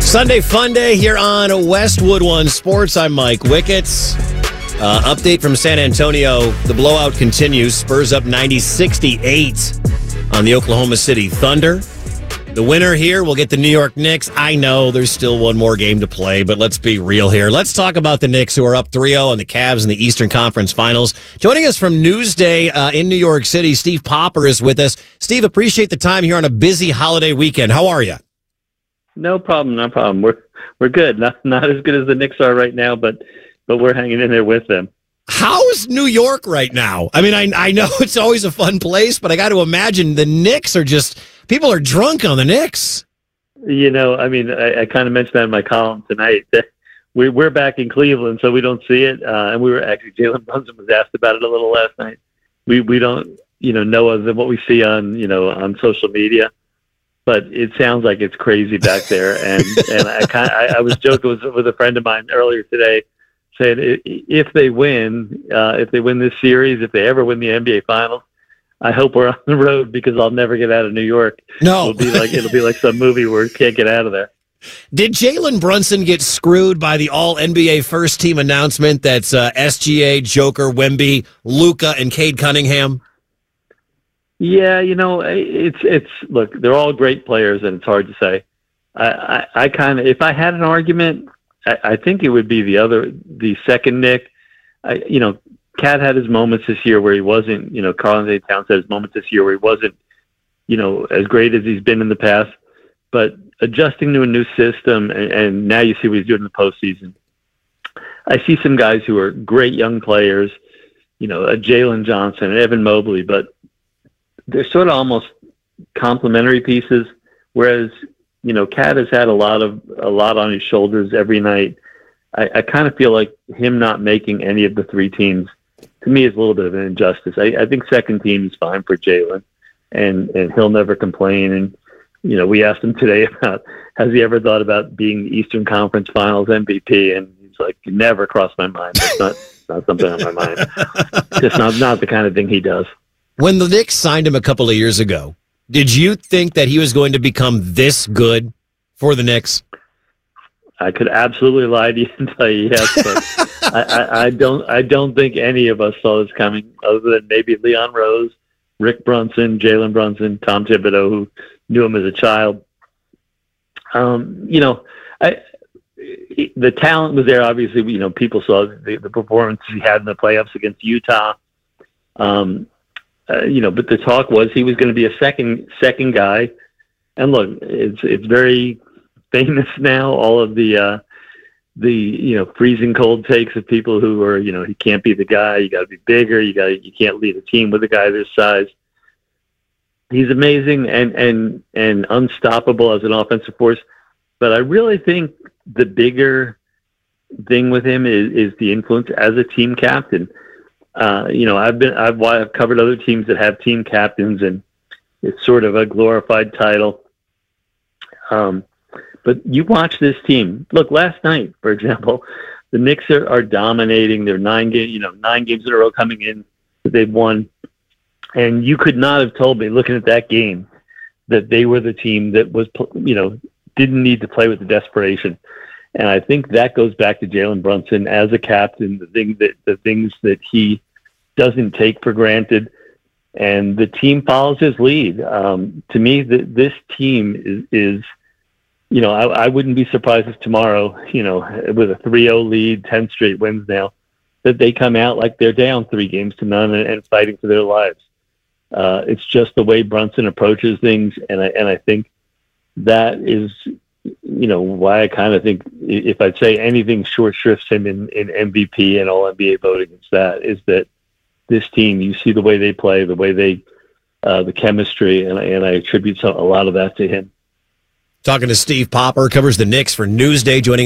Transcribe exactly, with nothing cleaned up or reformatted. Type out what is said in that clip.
Sunday fun day here on Westwood One Sports. I'm Mike Wicketts. Uh, update from San Antonio. The blowout continues. Spurs up ninety sixty-eight on the Oklahoma City Thunder. The winner here will get the New York Knicks. I know there's still one more game to play, but let's be real here. Let's talk about the Knicks, who are up three oh on the Cavs in the Eastern Conference Finals. Joining us from Newsday uh, in New York City, Steve Popper is with us. Steve, appreciate the time here on a busy holiday weekend. How are you? No problem, no problem. We're we're good. Not not as good as the Knicks are right now, but but we're hanging in there with them. How is New York right now? I mean, I I know it's always a fun place, but I got to imagine the Knicks are just people are drunk on the Knicks. You know, I mean, I, I kind of mentioned that in my column tonight. That we we're back in Cleveland, so we don't see it. Uh, and we were actually Jalen Brunson was asked about it a little last night. We we don't you know know other than what we see on you know on social media. But it sounds like it's crazy back there, and and I kind I, I was joking with, with a friend of mine earlier today, saying if they win, uh, if they win this series, if they ever win the N B A Finals, I hope we're on the road because I'll never get out of New York. No, it'll be like it'll be like some movie where you can't get out of there. Did Jalen Brunson get screwed by the All N B A First Team announcement that's uh, S G A, Joker, Wemby, Luka, and Cade Cunningham? Yeah, you know, it's it's look, they're all great players, and it's hard to say. I I, I kind of, if I had an argument, I, I think it would be the other, the second Nick. I, you know, Cat had his moments this year where he wasn't. You know, Karl-Anthony Towns had his moments this year where he wasn't, you know, as great as he's been in the past. But adjusting to a new system, and, and now you see what he's doing in the postseason. I see some guys who are great young players, you know, a Jalen Johnson, and Evan Mobley, but they're sort of almost complementary pieces, whereas, you know, Cat has had a lot of a lot on his shoulders every night. I, I kind of feel like him not making any of the three teams, to me, is a little bit of an injustice. I, I think second team is fine for Jalen, and, and he'll never complain. And, you know, we asked him today about, has he ever thought about being the Eastern Conference Finals M V P? And he's like, never crossed my mind. It's not, not something on my mind. Just not, not the kind of thing he does. When the Knicks signed him a couple of years ago, did you think that he was going to become this good for the Knicks? I could absolutely lie to you and tell you yes, but I, I, I don't. I don't think any of us saw this coming, other than maybe Leon Rose, Rick Brunson, Jalen Brunson, Tom Thibodeau, who knew him as a child. Um, you know, I, the talent was there. Obviously, you know, people saw the, the performance he had in the playoffs against Utah. Um, Uh, you know, but the talk was he was going to be a second second guy. And look, it's it's very famous now. All of the uh, the you know freezing cold takes of people who are you know he can't be the guy. You got to be bigger. You got you can't lead a team with a guy this size. He's amazing and and and unstoppable as an offensive force. But I really think the bigger thing with him is is the influence as a team captain. Uh, you know, I've been, I've, I've covered other teams that have team captains, and it's sort of a glorified title. Um, but you watch this team. Look, last night, for example, the Knicks are, are dominating. They're nine game, you know, nine games in a row coming in that they've won, and you could not have told me, looking at that game, that they were the team that was, you know, didn't need to play with the desperation. And I think that goes back to Jalen Brunson as a captain, the thing that the things that he doesn't take for granted, and the team follows his lead. Um, to me, the, this team is, is you know, I, I wouldn't be surprised if tomorrow, you know, with a three oh lead, ten straight wins now, that they come out like they're down three games to none and, and fighting for their lives. Uh, it's just the way Brunson approaches things, and I and I think that is, you know, why I kind of think if I'd say anything short shrifts him in, in M V P and all N B A voting, it's that, is that this team, you see the way they play, the way they, uh, the chemistry, and, and I attribute some, a lot of that to him. Talking to Steve Popper, covers the Knicks for Newsday, joining